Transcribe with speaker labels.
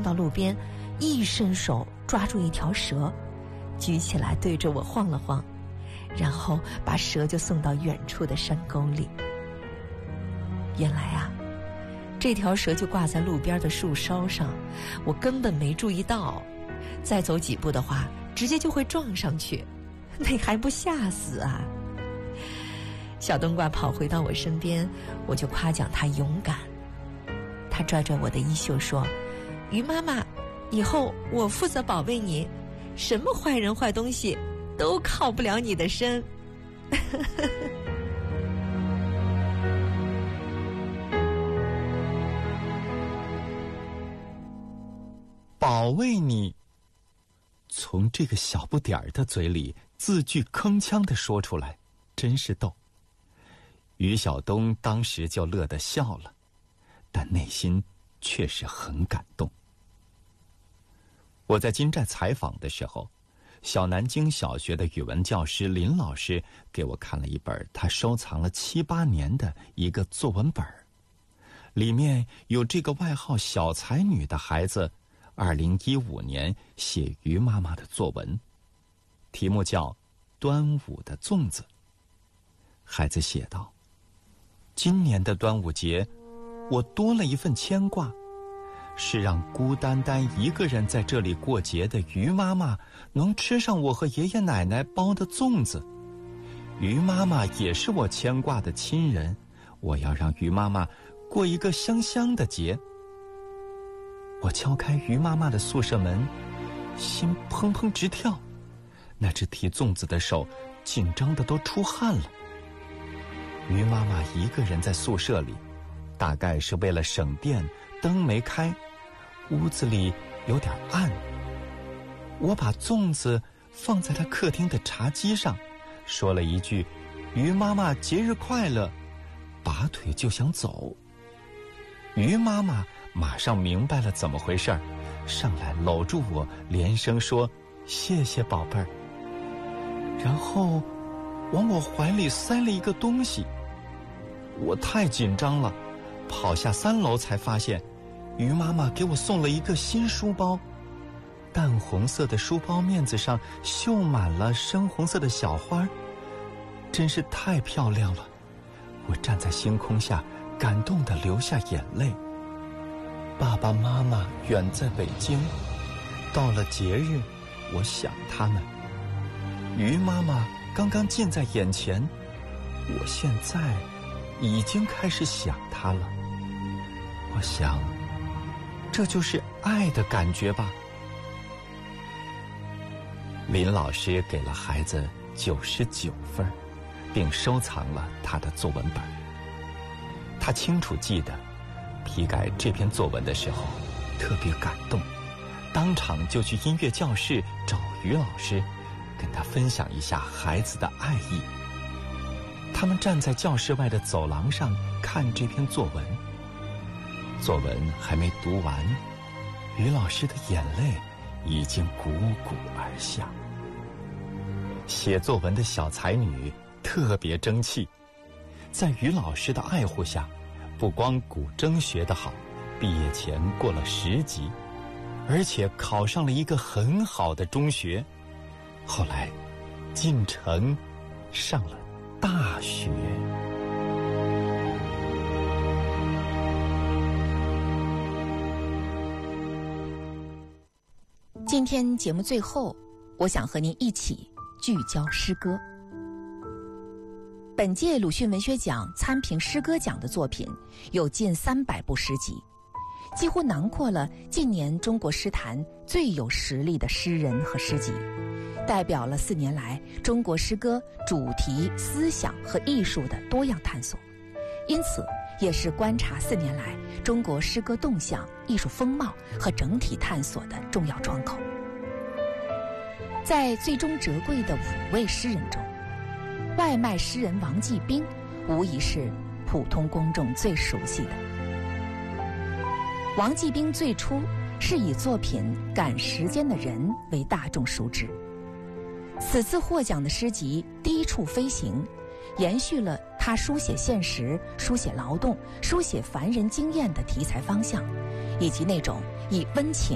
Speaker 1: 到路边，一伸手抓住一条蛇，举起来对着我晃了晃，然后把蛇就送到远处的山沟里。原来啊，这条蛇就挂在路边的树梢上，我根本没注意到，再走几步的话直接就会撞上去，那还不吓死啊。小冬瓜跑回到我身边，我就夸奖他勇敢。他拽拽我的衣袖说，鱼妈妈，以后我负责保卫你，什么坏人坏东西都靠不了你的身。
Speaker 2: 保卫你，从这个小不点儿的嘴里字句铿锵地说出来，真是逗。于晓东当时就乐得笑了，但内心确实很感动。我在金寨采访的时候，小南京小学的语文教师林老师给我看了一本他收藏了7、8年的一个作文本，里面有这个外号小才女的孩子2015年写于妈妈的作文，题目叫《端午的粽子》。孩子写道，今年的端午节，我多了一份牵挂，是让孤单单一个人在这里过节的于妈妈能吃上我和爷爷奶奶包的粽子。于妈妈也是我牵挂的亲人，我要让于妈妈过一个香香的节。我敲开于妈妈的宿舍门，心砰砰直跳，那只提粽子的手紧张的都出汗了。于妈妈一个人在宿舍里，大概是为了省电，灯没开，屋子里有点暗。我把粽子放在她客厅的茶几上，说了一句于妈妈节日快乐，拔腿就想走。于妈妈马上明白了怎么回事儿，上来搂住我，连声说谢谢宝贝儿，然后往我怀里塞了一个东西。我太紧张了，跑下3楼才发现于妈妈给我送了一个新书包，淡红色的书包面子上绣满了深红色的小花，真是太漂亮了。我站在星空下，感动地流下眼泪。爸爸妈妈远在北京，到了节日，我想他们。于妈妈刚刚近在眼前，我现在已经开始想他了。我想，这就是爱的感觉吧。林老师给了孩子99分，并收藏了他的作文本。他清楚记得，批改这篇作文的时候特别感动，当场就去音乐教室找于老师，跟他分享一下孩子的爱意。他们站在教室外的走廊上看这篇作文，作文还没读完，于老师的眼泪已经汩汩而下。写作文的小才女特别争气，在于老师的爱护下，不光古筝学得好，毕业前过了10级，而且考上了一个很好的中学，后来进城上了大学。
Speaker 3: 今天节目最后，我想和您一起聚焦诗歌。本届鲁迅文学奖参评诗歌奖的作品有近300部诗集，几乎囊括了近年中国诗坛最有实力的诗人和诗集，代表了4年来中国诗歌主题、思想和艺术的多样探索，因此也是观察4年来中国诗歌动向、艺术风貌和整体探索的重要窗口。在最终折桂的5位诗人中，外卖诗人王继兵无疑是普通公众最熟悉的。王继兵最初是以作品《赶时间的人》为大众熟知，此次获奖的诗集《低处飞行》延续了他书写现实、书写劳动、书写凡人经验的题材方向，以及那种以温情